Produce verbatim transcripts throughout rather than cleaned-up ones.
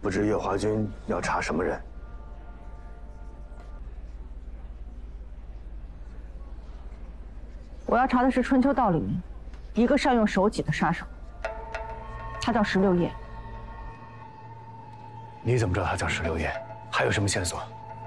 不知月华君要查什么人？ 我要查的是春秋道里面一个善用手戟的杀手，他叫石榴叶。 你怎么知道他叫石榴叶？还有什么线索？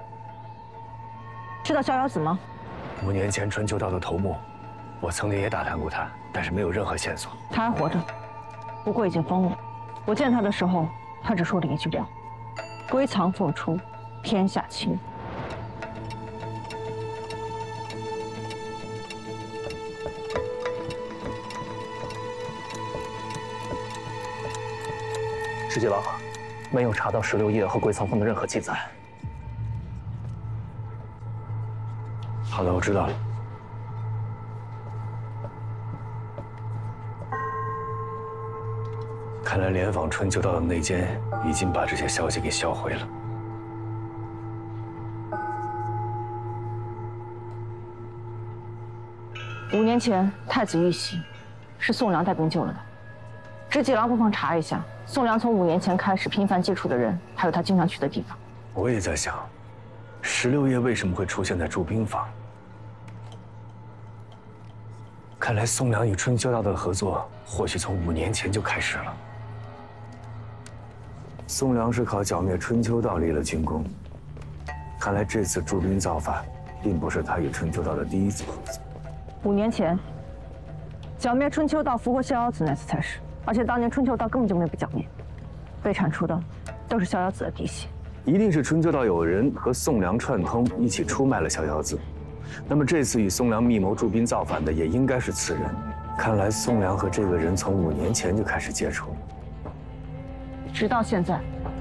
知道逍遥子吗？ 五年前春秋道的头目，我曾经也打探过他，但是没有任何线索。 他还活着，不过已经疯了。我见他的时候，他只说了一句话：“归藏复出，天下清。” 石级郎，没有查到石榴叶和归藏峰的任何记载。 好的，我知道了。看来联访春秋道的内奸已经把这些消息给销毁了。 五年前太子遇袭，是宋良带兵救了他。知纪郎不妨查一下，宋良从五年前开始频繁接触的人，还有他经常去的地方。 我也在想，石榴叶为什么会出现在驻兵坊？看来宋良与春秋道的合作，或许从五年前就开始了。宋良是靠剿灭春秋道立了军功，看来这次驻兵造反，并不是他与春秋道的第一次合作。 五年前，剿灭春秋道、俘获逍遥子那次才是，而且当年春秋道根本就没有被剿灭，被铲除的都是逍遥子的嫡系。 一定是春秋道有人和宋良串通，一起出卖了逍遥子。那么这次与宋良密谋驻兵造反的，也应该是此人。看来宋良和这个人从五年前就开始接触， 直到现在